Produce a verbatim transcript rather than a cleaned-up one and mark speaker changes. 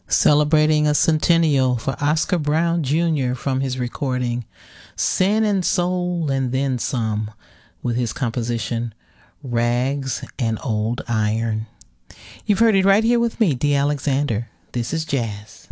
Speaker 1: Celebrating a centennial for Oscar Brown Junior from his recording Sin and Soul and Then Some with his composition Rags and Old Iron. You've heard it right here with me, Dee Alexander. This is Jazz.